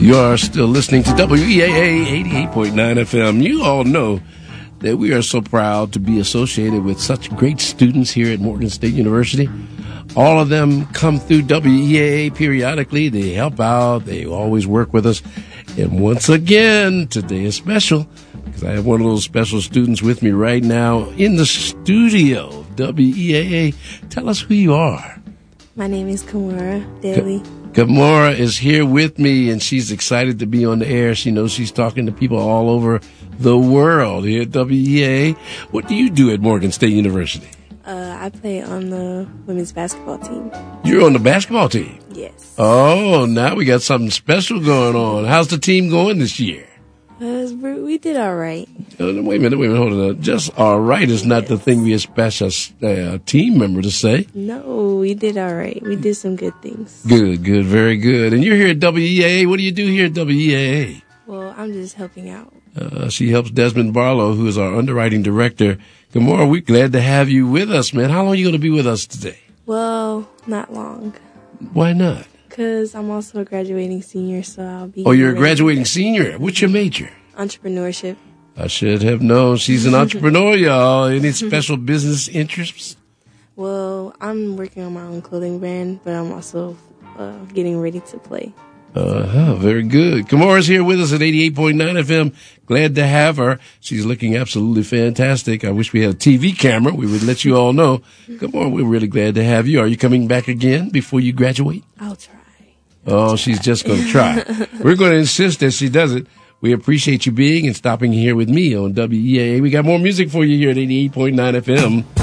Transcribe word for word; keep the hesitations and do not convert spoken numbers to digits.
You are still listening to W E A A eighty-eight point nine F M. You all know that we are so proud to be associated with such great students here at Morgan State University. All of them come through W E A A periodically. They help out. They always work with us. And once again, today is special because I have one of those special students with me right now in the studio of W E A A. Tell us who you are. My name is Kamara Daly. Kamara is here with me, and she's excited to be on the air. She knows she's talking to people all over the world here at W E A A. What do you do at Morgan State University? Uh, I play on the women's basketball team. You're on the basketball team? Yes. Oh, now we got something special going on. How's the team going this year? Uh, we did all right. Uh, wait a minute, wait a minute, hold on. Just all right is not yes. the thing we expect a uh, team member to say. No, we did all right. We did some good things. Good, good, very good. And you're here at W E A A. What do you do here at W E A A? Well, I'm just helping out. Uh, she helps Desmond Barlow, who is our underwriting director. Good morning. We're glad to have you with us, man. How long are you going to be with us today? Well, not long. Why not? Because I'm also a graduating senior, so I'll be... Oh, you're a graduating senior. What's your major? Entrepreneurship. I should have known. She's an entrepreneur, y'all. Any special business interests? Well, I'm working on my own clothing brand, but I'm also uh, getting ready to play. Uh-huh, very good. Kamara's here with us at eighty-eight point nine F M. Glad to have her. She's looking absolutely fantastic. I wish we had a T V camera. We would let you all know. Kamara, we're really glad to have you. Are you coming back again before you graduate? I'll try. I'll oh, try. She's just going to try. We're going to insist that she does it. We appreciate you being and stopping here with me on W E A A. We got more music for you here at eighty-eight point nine F M.